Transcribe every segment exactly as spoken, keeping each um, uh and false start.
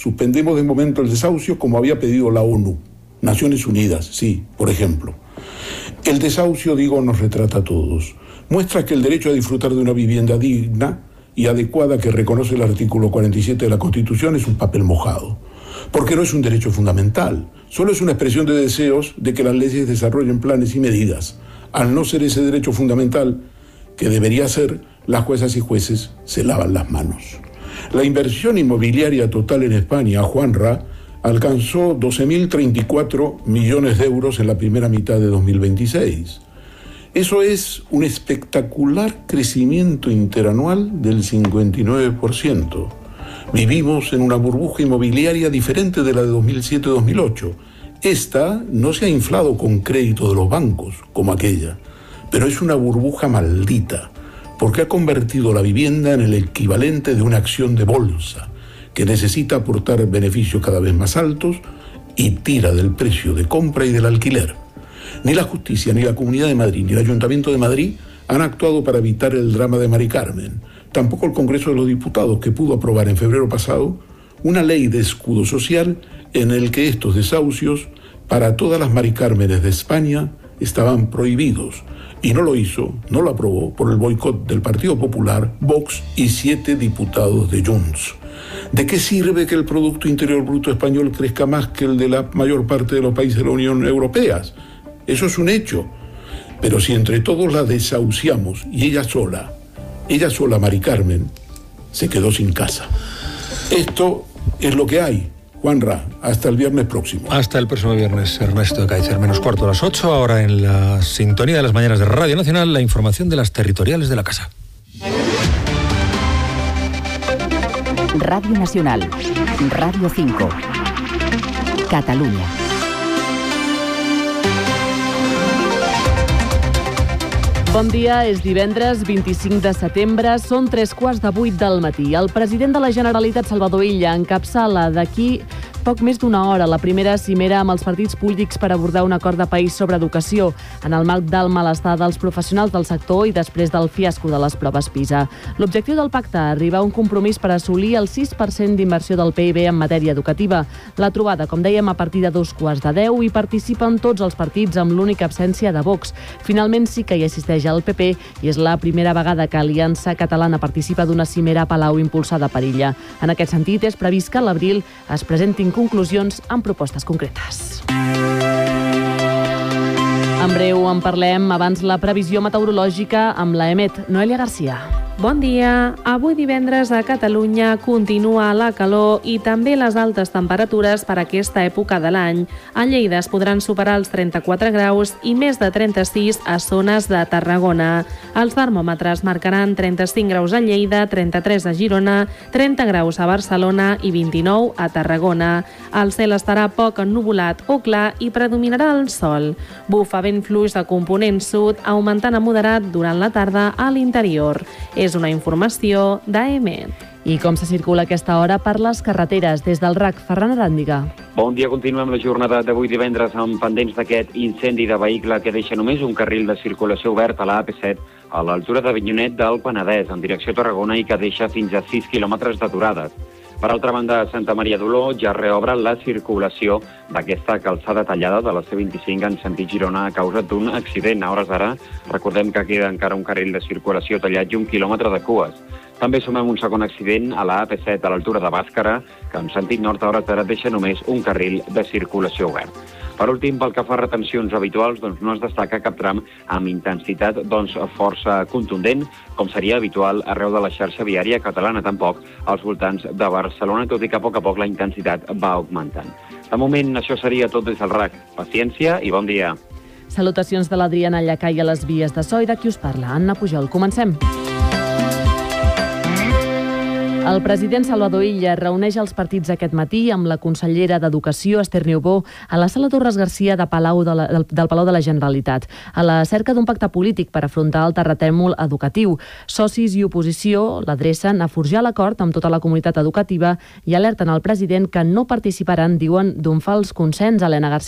suspendemos de momento el desahucio como había pedido la ONU, Naciones Unidas, sí, por ejemplo. El desahucio, digo, nos retrata a todos. Muestra que el derecho a disfrutar de una vivienda digna y adecuada que reconoce el artículo cuarenta y siete de la Constitución es un papel mojado, porque no es un derecho fundamental, solo es una expresión de deseos de que las leyes desarrollen planes y medidas. Al no ser ese derecho fundamental, que debería ser, las juezas y jueces se lavan las manos. La inversión inmobiliaria total en España, Juanra, alcanzó doce mil treinta y cuatro millones de euros en la primera mitad de dos mil veintiséis. Eso es un espectacular crecimiento interanual del cincuenta y nueve por ciento. Vivimos en una burbuja inmobiliaria diferente de la de dos mil siete dos mil ocho. Esta no se ha inflado con crédito de los bancos, como aquella, pero es una burbuja maldita, porque ha convertido la vivienda en el equivalente de una acción de bolsa, que necesita aportar beneficios cada vez más altos y tira del precio de compra y del alquiler. Ni la justicia, ni la Comunidad de Madrid, ni el Ayuntamiento de Madrid han actuado para evitar el drama de Mari Carmen. Tampoco el Congreso de los Diputados, que pudo aprobar en febrero pasado una ley de escudo social en el que estos desahucios para todas las Mari Cármenes de España estaban prohibidos. Y no lo hizo, no lo aprobó por el boicot del Partido Popular, Vox y siete diputados de Junts. ¿De qué sirve que el Producto Interior Bruto español crezca más que el de la mayor parte de los países de la Unión Europea? Eso es un hecho. Pero si entre todos la desahuciamos y ella sola, ella sola, Mari Carmen, se quedó sin casa. Esto es lo que hay. Juanra, hasta el viernes próximo. Hasta el próximo viernes, Ernesto Kaiser. Menos cuarto a las ocho, ahora en la sintonía de las mañanas de Radio Nacional, la información de las territoriales de la casa. Radio Nacional, Radio cinco, Catalunya. Bon dia, és divendres vint-i-cinc de setembre, són tres quarts de vuit del matí. El president de la Generalitat, Salvador Illa, encapçala d'aquí poc més d'una hora la primera cimera amb els partits polítics per abordar un acord de país sobre educació, en el marc del malestar dels professionals del sector i després del fiasco de les proves PISA. L'objectiu del pacte, arribar a un compromís per assolir el sis per cent d'inversió del P I B en matèria educativa. La trobada, com dèiem, a partir de dos quarts de deu, i participen tots els partits amb l'única absència de Vox. Finalment sí que hi assisteix el P P i és la primera vegada que Aliança Catalana participa d'una cimera a Palau impulsada per Illa. En aquest sentit, és previst que a l'abril es presentin conclusions amb propostes concretes. En breu en parlem, abans la previsió meteorològica amb l'A E M E T. Noelia Garcia. Bon dia. Avui divendres a Catalunya continua la calor i també les altes temperatures per aquesta època de l'any. A Lleida es podran superar els trenta-quatre graus i més de trenta-sis a zones de Tarragona. Els termòmetres marcaran trenta-cinc graus a Lleida, trenta-tres a Girona, trenta graus a Barcelona i vint-i-nou a Tarragona. El cel estarà poc ennuvolat o clar i predominarà el sol. Bufa vent fluix de component sud, augmentant a moderat durant la tarda a l'interior. És una informació d'A E M E T. I com se circula a aquesta hora per les carreteres? Des del R A C, Ferran Aràndiga. Bon dia, continuem la jornada d'avui divendres amb pendents d'aquest incendi de vehicle que deixa només un carril de circulació obert a la A P set a l'altura d'Avinyonet del Penedès, en direcció a Tarragona, i que deixa fins a sis quilòmetres d'aturades. Per altra banda, a Santa Maria d'Oló ja reobre la circulació d'aquesta calçada tallada de la C vint-i-cinc en sentit Girona a causa d'un accident. A hores d'ara, recordem que queda encara un carril de circulació tallat i un quilòmetre de cues. També sumem un segon accident a la A P set a l'altura de Bàscara, que en sentit nord a hores d'ara deixa només un carril de circulació obert. Per últim, pel que fa a retencions habituals, doncs no es destaca cap tram amb intensitat doncs, força contundent, com seria habitual arreu de la xarxa viària catalana, tampoc als voltants de Barcelona, tot i que a poc a poc la intensitat va augmentant. De moment, això seria tot des del R A C. Paciència i bon dia. Salutacions de l'Adriana Llacai a les vies de so i de qui us parla, Anna Pujol. Comencem. El president Salvador Illa reuneix els partits aquest matí amb la consellera d'Educació, Esther Niubó, a la sala Torres Garcia de Palau de la, del, del Palau de la Generalitat, a la cerca d'un pacte polític per afrontar el terratrèmol educatiu. Socis i oposició l'adrecen a forjar l'acord amb tota la comunitat educativa i alerten al president que no participaran, diuen, d'un fals consens. Helena Garcia.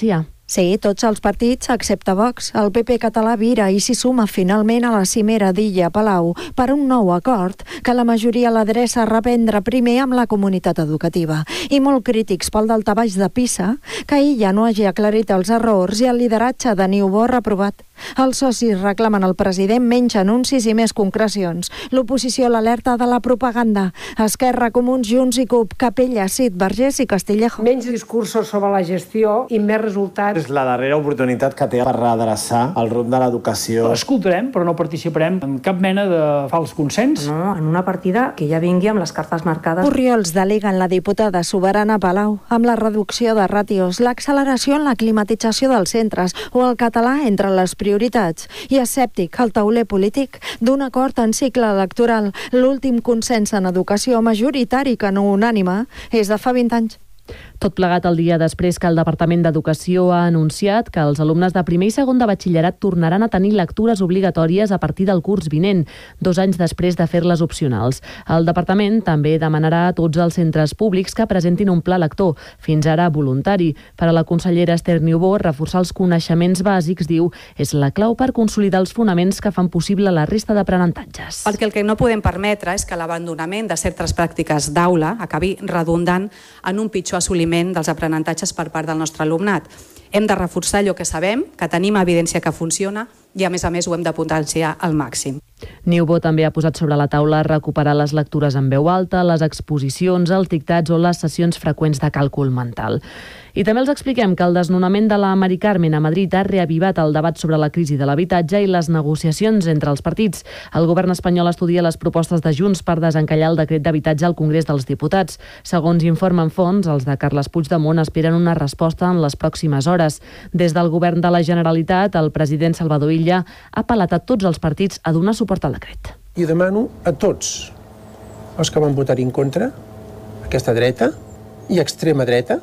Sí, tots els partits, excepte Vox. El P P català vira i s'hi suma finalment a la cimera d'Illa-Palau per un nou acord que la majoria l'adreça a reprendre primer amb la comunitat educativa. I molt crítics pel daltabaix de Pisa, que Illa no hagi aclarit els errors i el lideratge de Niubó reprovat. Els socis reclamen al president menys anuncis i més concrecions. L'oposició l'alerta de la propaganda. Esquerra, Comuns, Junts i CUP, Capella, Cid, Vergés i Castillejo. Menys discursos sobre la gestió i més resultats. És la darrera oportunitat que té per redreçar el rumb de l'educació. Escoltarem, però no participarem en cap mena de fals consens. No, en una partida que ja vingui amb les cartes marcades. Orriols deleguen la diputada Soberana Palau amb la reducció de ràtios, l'acceleració en la climatització dels centres o el català entre les prioritats. I escèptic al tauler polític d'un acord en cicle electoral. L'últim consens en educació majoritari que no unànime és de fa vint anys. Tot plegat el dia després que el Departament d'Educació ha anunciat que els alumnes de primer i segon de batxillerat tornaran a tenir lectures obligatòries a partir del curs vinent, dos anys després de fer-les opcionals. El Departament també demanarà a tots els centres públics que presentin un pla lector, fins ara voluntari. Per a la consellera Esther Niubó, reforçar els coneixements bàsics, diu, és la clau per consolidar els fonaments que fan possible la resta d'aprenentatges. Perquè el que no podem permetre és que l'abandonament de certes pràctiques d'aula acabi redundant en un pitjor assoliment dels aprenentatges per part del nostre alumnat. Hem de reforçar allò que sabem, que tenim evidència que funciona i a més a més ho hem de potenciar al màxim. Niubó també ha posat sobre la taula recuperar les lectures en veu alta, les exposicions, els dictats o les sessions freqüents de càlcul mental. I també els expliquem que el desnonament de la Mari Carmen a Madrid ha reavivat el debat sobre la crisi de l'habitatge i les negociacions entre els partits. El govern espanyol estudia les propostes de Junts per desencallar el decret d'habitatge al Congrés dels Diputats. Segons informen fonts, els de Carles Puigdemont esperen una resposta en les pròximes hores. Des del govern de la Generalitat, el president Salvador Illa ha apel·lat a tots els partits a donar suport al decret. I demano a tots els que van votar en contra, aquesta dreta i extrema dreta,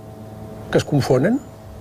que es confonen,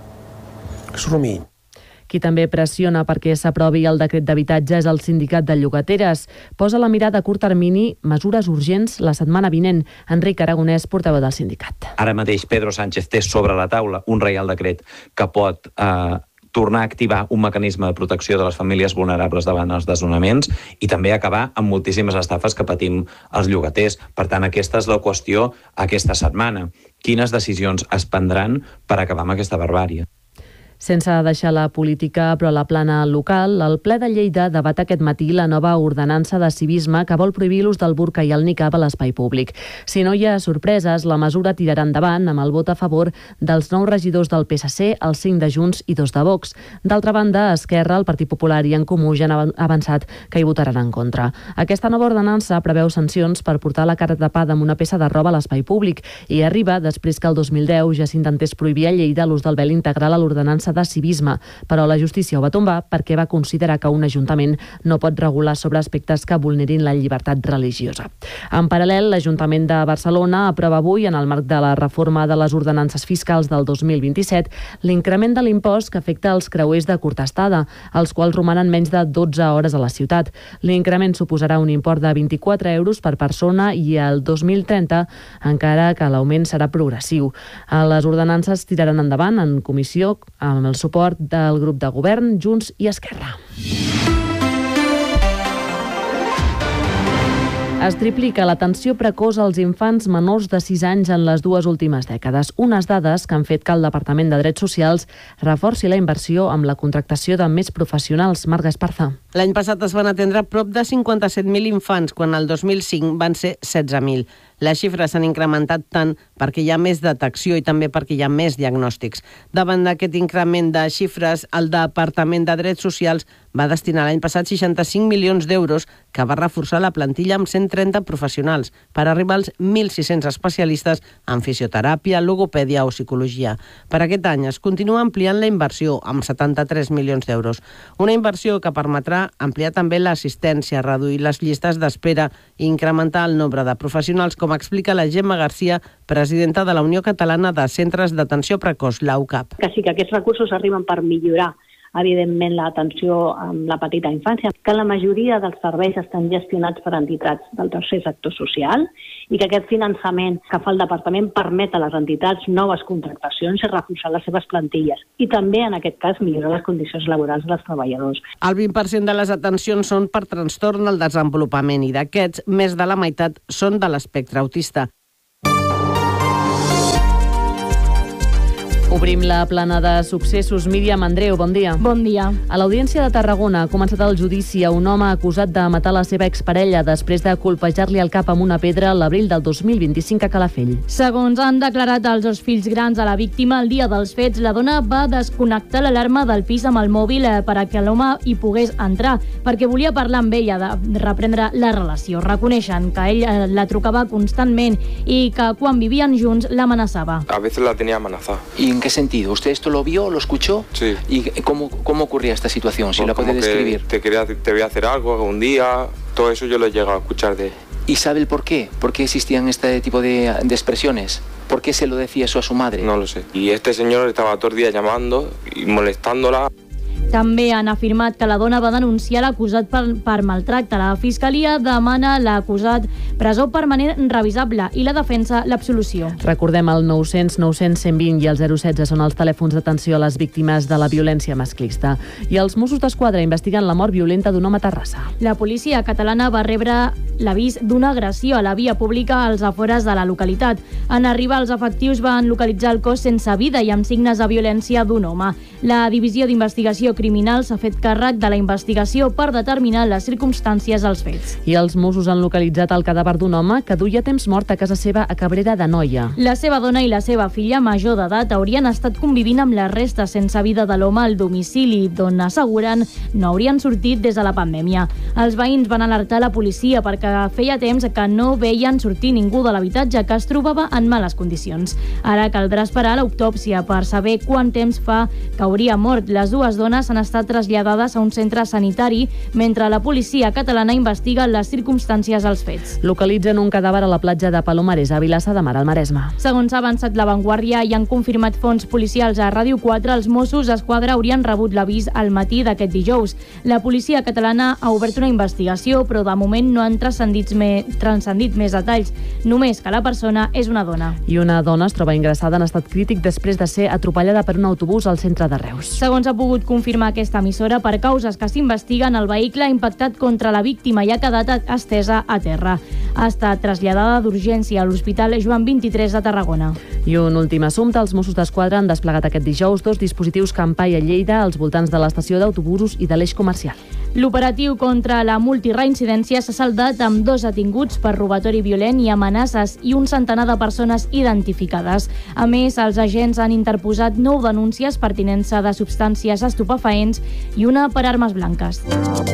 que s'ho rumiïn. Qui també pressiona perquè s'aprovi el decret d'habitatge és el sindicat de llogateres. Posa la mirada a curt termini mesures urgents la setmana vinent. Enric Aragonès, portaveu del sindicat. Ara mateix Pedro Sánchez té sobre la taula un reial decret que pot eh, tornar a activar un mecanisme de protecció de les famílies vulnerables davant els desnonaments i també acabar amb moltíssimes estafes que patim els llogaters. Per tant, aquesta és la qüestió aquesta setmana. Quines decisions es prendran per acabar amb aquesta barbària? Sense deixar la política, però la plana local, el ple de Lleida debat aquest matí la nova ordenança de civisme que vol prohibir l'ús del burca i el nicab a l'espai públic. Si no hi ha sorpreses, la mesura tirarà endavant amb el vot a favor dels nou regidors del P S C, els cinc de Junts i dos de Vox. D'altra banda, Esquerra, el Partit Popular i En Comú ja han avançat que hi votaran en contra. Aquesta nova ordenança preveu sancions per portar la cara tapada amb una peça de roba a l'espai públic i arriba després que el dos mil deu ja s'intentés prohibir a Lleida l'ús del vel integral a l'ordenança de civisme, però la justícia ho va tombar perquè va considerar que un ajuntament no pot regular sobre aspectes que vulnerin la llibertat religiosa. En paral·lel, l'Ajuntament de Barcelona aprova avui, en el marc de la reforma de les ordenances fiscals del dos mil vint-i-set, l'increment de l'impost que afecta els creuers de curta estada, els quals romanen menys de dotze hores a la ciutat. L'increment suposarà un import de vint-i-quatre euros per persona i el dos mil trenta, encara que l'augment serà progressiu. Les ordenances tiraran endavant en comissió amb el suport del grup de govern, Junts i Esquerra. Es triplica l'atenció precoç als infants menors de sis anys en les dues últimes dècades. Unes dades que han fet que el Departament de Drets Socials reforci la inversió amb la contractació de més professionals. Marc Esparza. L'any passat es van atendre prop de cinquanta-set mil infants, quan el dos mil cinc van ser setze mil. Les xifres s'han incrementat tant perquè hi ha més detecció i també perquè hi ha més diagnòstics. Davant d'aquest increment de xifres, el Departament de Drets Socials va destinar l'any passat seixanta-cinc milions d'euros, que va reforçar la plantilla amb cent trenta professionals per arribar als mil sis-cents especialistes en fisioteràpia, logopèdia o psicologia. Per aquest any es continua ampliant la inversió amb setanta-tres milions d'euros. Una inversió que permetrà ampliar també l'assistència, reduir les llistes d'espera i incrementar el nombre de professionals, com explica la Gemma Garcia, presidenta de la Unió Catalana de Centres d'Atenció Precoç, la U C A P. Que sí que aquests recursos arriben per millorar evidentment, l'atenció amb la petita infància, que la majoria dels serveis estan gestionats per entitats del tercer sector social i que aquest finançament que fa el departament permet a les entitats noves contractacions i reforçar les seves plantilles i també, en aquest cas, millorar les condicions laborals dels treballadors. El vint per cent de les atencions són per trastorn al desenvolupament i d'aquests, més de la meitat són de l'espectre autista. Obrim la plana de successos. Míriam Andreu, bon dia. Bon dia. A l'Audiència de Tarragona ha començat el judici a un home acusat de matar la seva exparella després de colpejar-li el cap amb una pedra l'abril del dos mil vint-i-cinc a Calafell. Segons han declarat els dos fills grans de la víctima, el dia dels fets, la dona va desconnectar l'alarma del pis amb el mòbil per a que l'home hi pogués entrar, perquè volia parlar amb ella de reprendre la relació. Reconeixen que ell la trucava constantment i que quan vivien junts l'amenaçava. A veces la tenía amenazada. ¿Y en qué sentido? ¿Usted esto lo vio, lo escuchó? Sí. ¿Y cómo, cómo ocurría esta situación? Si Pues la puede describir. Te, quería, te voy a hacer algo algún día, todo eso yo lo he llegado a escuchar de... ¿Y sabe el por qué? ¿Por qué existían este tipo de, de expresiones? ¿Por qué se lo decía eso a su madre? No lo sé. Y este señor estaba todo el día llamando y molestándola. També han afirmat que la dona va denunciar l'acusat per, per maltracte. La Fiscalia demana l'acusat presó permanent revisable i la defensa l'absolució. Recordem el nou cents nou cents cent vint i el zero setze són els telèfons d'atenció a les víctimes de la violència masclista. I els Mossos d'Esquadra investiguen la mort violenta d'un home a Terrassa. La policia catalana va rebre l'avís d'una agressió a la via pública als afores de la localitat. En arribar, els efectius van localitzar el cos sense vida i amb signes de violència d'un home. La Divisió d'Investigació Criminal s'ha fet càrrec de la investigació per determinar les circumstàncies dels fets. I els Mossos han localitzat el cadàver d'un home que duia temps mort a casa seva a Cabrera d'Anoia. La seva dona i la seva filla, major d'edat, haurien estat convivint amb les restes sense vida de l'home al domicili, d'on asseguren no haurien sortit des de la pandèmia. Els veïns van alertar la policia perquè feia temps que no veien sortir ningú de l'habitatge, que es trobava en males condicions. Ara caldrà esperar l'autòpsia per saber quant temps fa que hauria mort. Les dues dones han estat traslladades a un centre sanitari mentre la policia catalana investiga les circumstàncies dels fets. Localitzen un cadàver a la platja de Palomares, a Vilassar de Mar, al Maresme. Segons ha avançat La Vanguardia i han confirmat fonts policials a Ràdio quatre, els Mossos d'Esquadra haurien rebut l'avís al matí d'aquest dijous. La policia catalana ha obert una investigació, però de moment no han transcendit, me, transcendit més detalls, només que la persona és una dona. I una dona es troba ingressada en estat crític després de ser atropellada per un autobús al centre de Reus. Segons ha pogut confirmar aquesta emissora, per causes que s'investiguen, el vehicle ha impactat contra la víctima i ha quedat estesa a terra. Ha estat traslladada d'urgència a l'Hospital Joan vint-i-tres de Tarragona. I un últim assumpte, els Mossos d'Esquadra han desplegat aquest dijous dos dispositius Campai a Lleida als voltants de l'estació d'autobusos i de l'eix comercial. L'operatiu contra la multireincidència s'ha saldat amb dos detinguts per robatori violent i amenaces i un centenar de persones identificades. A més, els agents han interposat nou denúncies per tinença de substàncies estupefaents i una per armes blanques.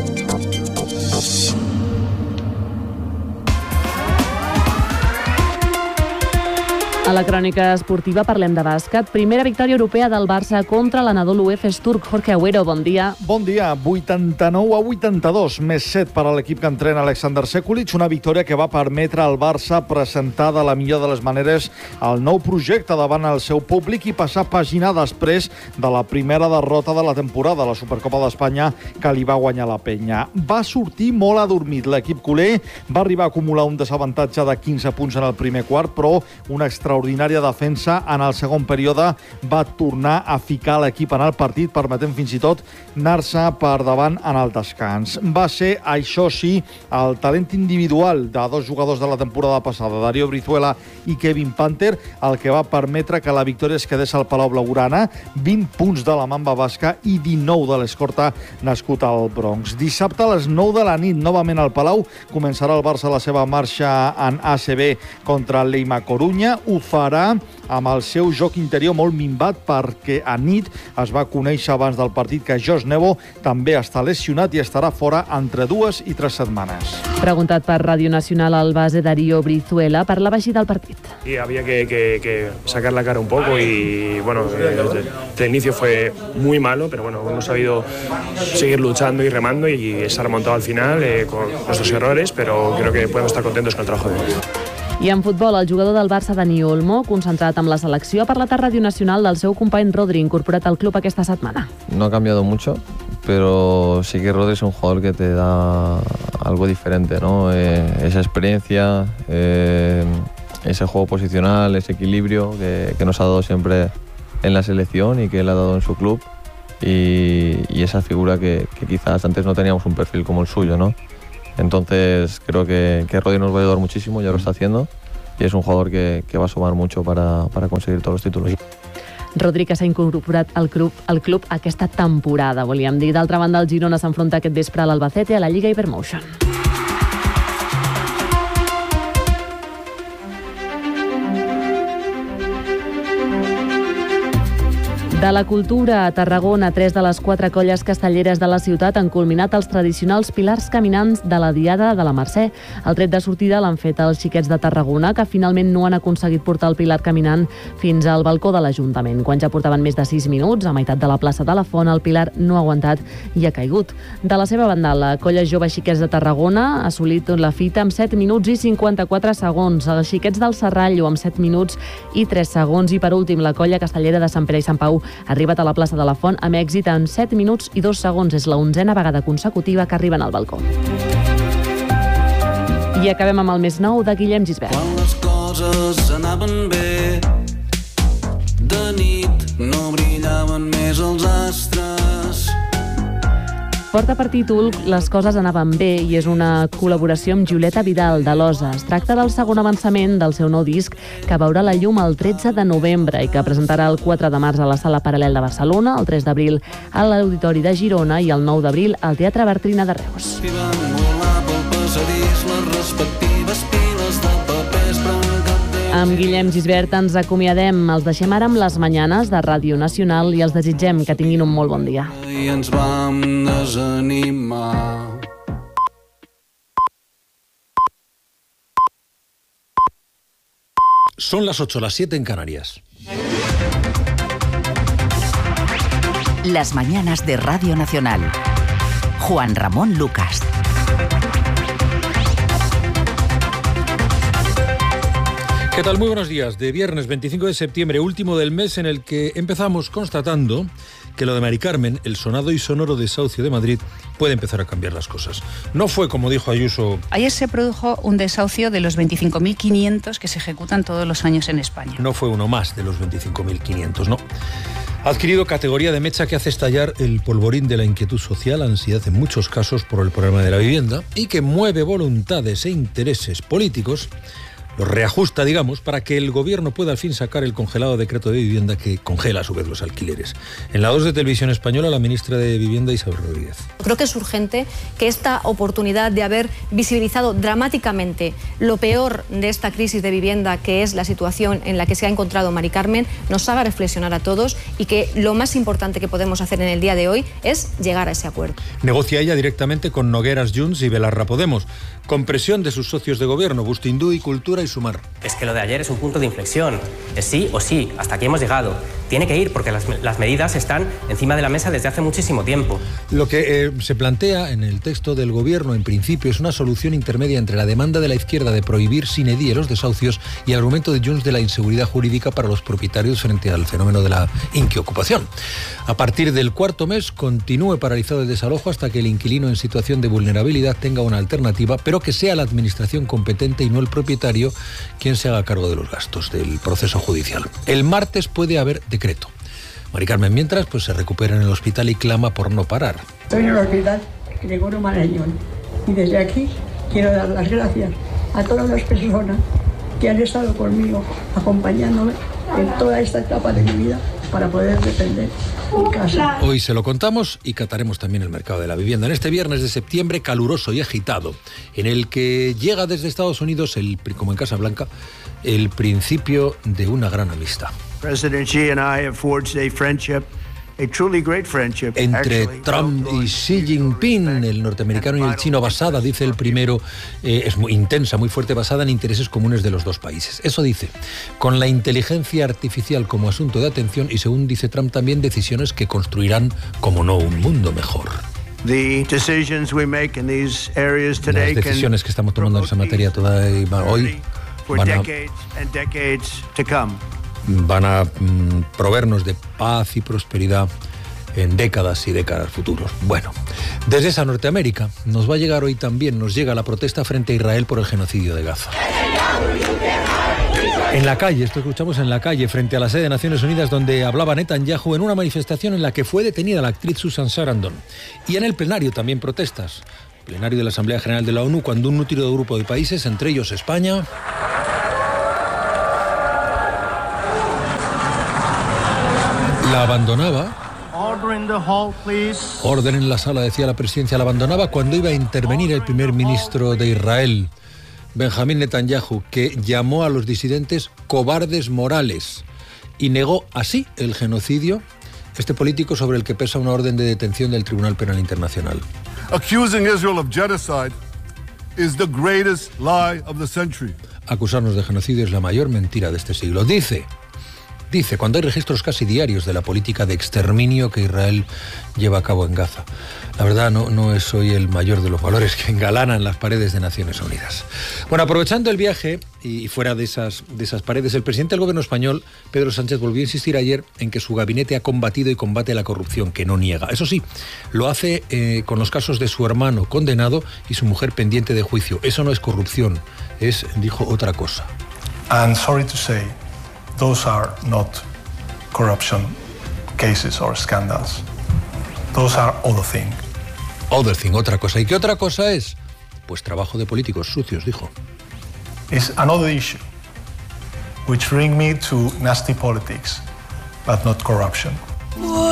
A la crònica esportiva parlem de bàsquet. Primera victòria europea del Barça contra l'Anadolu Efes turc. Jorge Agüero, bon dia. Bon dia. vuitanta-nou a vuitanta-dos, més set per a l'equip que entrena Alexander Sekulic. Una victòria que va permetre al Barça presentar de la millor de les maneres el nou projecte davant el seu públic i passar pàgina després de la primera derrota de la temporada, la Supercopa d'Espanya, que li va guanyar la penya. Va sortir molt adormit l'equip culer, va arribar a acumular un desavantatge de quinze punts en el primer quart, però una extraordinària extraordinària defensa en el segon període va tornar a ficar l'equip en el partit, permetent fins i tot anar-se per davant en el descans. Va ser, això sí, el talent individual de dos jugadors de la temporada passada, Darío Brizuela i Kevin Panther, el que va permetre que la victòria es quedés al Palau Blaugrana, vint punts de la Mamba basca i dinou de l'Escorta nascut al Bronx. Dissabte a les nou de la nit, novament al Palau, començarà el Barça la seva marxa en A C B contra el Leima Corunya. Ho farà amb el seu joc interior molt minvat perquè a nit es va conèixer abans del partit que Josh Nebo també està lesionat i estarà fora entre dues i tres setmanes. Preguntat per Ràdio Nacional al base Darío Brizuela, parlava així del partit. Sí, había que, que, que sacar la cara un poco y bueno, el, el inicio fue muy malo, pero bueno, hemos sabido seguir luchando y remando y se ha remontado al final eh, con nuestros errores, pero creo que podemos estar contentos con el trabajo de hoy. I en futbol, el jugador del Barça, Dani Olmo, concentrat amb la selecció, ha parlat a Ràdio Nacional del seu company Rodri, incorporat al club aquesta setmana. No ha cambiado mucho, pero sí que Rodri es un jugador que te da algo diferente, ¿no? Eh, esa experiencia, eh, ese juego posicional, ese equilibrio que, que nos ha dado siempre en la selección y que él ha dado en su club, y, y esa figura que, que quizás antes no teníamos un perfil como el suyo, ¿no? Entonces creo que, que Rodri nos va a ayudar muchísimo, ya lo está haciendo, y es un jugador que, que va a sumar mucho para, para conseguir todos los títulos. Rodri, que s'ha incorporat al club, al club aquesta temporada, volíem dir. D'altra banda, el Girona s'enfronta aquest vespre a l'Albacete a la Lliga Hypermotion. De la cultura, a Tarragona, tres de les quatre colles castelleres de la ciutat han culminat els tradicionals pilars caminants de la Diada de la Mercè. El tret de sortida l'han fet els xiquets de Tarragona, que finalment no han aconseguit portar el pilar caminant fins al balcó de l'Ajuntament. Quan ja portaven més de sis minuts, a meitat de la plaça de la Font, el pilar no ha aguantat i ha caigut. De la seva banda, la colla Jove Xiquets de Tarragona ha assolit la fita amb set minuts i cinquanta-quatre segons. Els xiquets del Serrallo amb set minuts i tres segons. I per últim, la colla castellera de Sant Pere i Sant Pau ha arribat a la plaça de la Font amb èxit en set minuts i dos segons. És la onzena vegada consecutiva que arriben al balcó. I acabem amb el més nou de Guillem Gisbert. Quan les coses anaven bé, de nit no brillaven més els astres. Porta per títol Les coses anaven bé i és una col·laboració amb Julieta Vidal de l'Osa. Es tracta del segon avançament del seu nou disc, que veurà la llum el tretze de novembre i que presentarà el quatre de març a la Sala Paral·lel de Barcelona, el tres d'abril a l'Auditori de Girona i el nou d'abril al Teatre Bartrina de Reus. I van volar pel passadís les respectives piles de papers brancats. Amb Guillem Gisbert ens acomiadem. Els deixem ara amb les Manyanes de Ràdio Nacional i els desitgem que tinguin un molt bon dia. I ens vam desanimar. Son las ocho, las siete en Canarias. Las Mañanas de Radio Nacional. Juan Ramón Lucas. ¿Qué tal? Muy buenos días. De viernes veinticinco de septiembre, último del mes, en el que empezamos constatando que lo de Mari Carmen, el sonado y sonoro desahucio de Madrid, puede empezar a cambiar las cosas. No fue, como dijo Ayuso... Ayer se produjo un desahucio de los veinticinco mil quinientos que se ejecutan todos los años en España. No fue uno más de los veinticinco mil quinientos, no. Ha adquirido categoría de mecha que hace estallar el polvorín de la inquietud social, ansiedad en muchos casos por el problema de la vivienda, y que mueve voluntades e intereses políticos, los reajusta, digamos, para que el gobierno pueda al fin sacar el congelado decreto de vivienda que congela a su vez los alquileres. En la dos de Televisión Española, la ministra de Vivienda, Isabel Rodríguez. Creo que es urgente que esta oportunidad de haber visibilizado dramáticamente lo peor de esta crisis de vivienda, que es la situación en la que se ha encontrado Mari Carmen, nos haga reflexionar a todos y que lo más importante que podemos hacer en el día de hoy es llegar a ese acuerdo. Negocia ella directamente con Nogueras Junts y Belarra Podemos, con presión de sus socios de gobierno, Bustindú y Cultura y Sumar. Es que lo de ayer es un punto de inflexión. Es sí o sí, hasta aquí hemos llegado. Tiene que ir porque las, las medidas están encima de la mesa desde hace muchísimo tiempo. Lo que eh, se plantea en el texto del gobierno, en principio, es una solución intermedia entre la demanda de la izquierda de prohibir sin edie los desahucios y el argumento de Junts de la inseguridad jurídica para los propietarios frente al fenómeno de la inquiocupación. A partir del cuarto mes, continúe paralizado el desalojo hasta que el inquilino en situación de vulnerabilidad tenga una alternativa, pero que sea la administración competente y no el propietario quien se haga cargo de los gastos del proceso judicial. El martes puede haber decreto. Mari Carmen, mientras, pues se recupera en el hospital y clama por no parar. Estoy en el hospital Gregorio Marañón y desde aquí quiero dar las gracias a todas las personas que han estado conmigo, acompañándome en toda esta etapa de mi vida para poder defender mi casa. Hoy se lo contamos y cataremos también el mercado de la vivienda. En este viernes de septiembre, caluroso y agitado, en el que llega desde Estados Unidos, el, como en Casa Blanca, el principio de una gran amistad. President Xi and I have forged a friendship, a truly great friendship. Entre Trump y Xi Jinping, el norteamericano y el chino, basada, dice el primero, eh, es muy intensa, muy fuerte, basada en intereses comunes de los dos países. Eso dice, con la inteligencia artificial como asunto de atención y, según dice Trump, también decisiones que construirán, como no, un mundo mejor. The decisions we make in these areas today Las decisiones que estamos tomando en esa materia toda hoy for Van a- decades and decades to come. van a mm, proveernos de paz y prosperidad en décadas y décadas futuros. Bueno, desde esa Norteamérica nos va a llegar hoy también, nos llega la protesta frente a Israel por el genocidio de Gaza. En la calle, esto escuchamos en la calle, frente a la sede de Naciones Unidas, donde hablaba Netanyahu en una manifestación en la que fue detenida la actriz Susan Sarandon. Y en el plenario también protestas. Plenario de la Asamblea General de la ONU, cuando un nutrido grupo de países, entre ellos España, la abandonaba. Orden en la sala, decía la presidencia, la abandonaba cuando iba a intervenir el primer ministro de Israel, Benjamín Netanyahu, que llamó a los disidentes cobardes morales y negó así el genocidio, este político sobre el que pesa una orden de detención del Tribunal Penal Internacional. Accusing Israel of genocide is the greatest lie of the century. Acusarnos de genocidio es la mayor mentira de este siglo. Dice, dice, cuando hay registros casi diarios de la política de exterminio que Israel lleva a cabo en Gaza. La verdad, no, no es hoy el mayor de los valores que engalanan las paredes de Naciones Unidas. Bueno, aprovechando el viaje y fuera de esas, de esas paredes, el presidente del gobierno español, Pedro Sánchez, volvió a insistir ayer en que su gabinete ha combatido y combate la corrupción, que no niega. Eso sí, lo hace eh, con los casos de su hermano condenado y su mujer pendiente de juicio. Eso no es corrupción, es, dijo, otra cosa. And sorry to say, those are not corruption cases or scandals. Those are other things. Other thing, otra cosa. ¿Y qué otra cosa es? Pues trabajo de políticos sucios, dijo. It's another issue which bring me to nasty politics, but not corruption.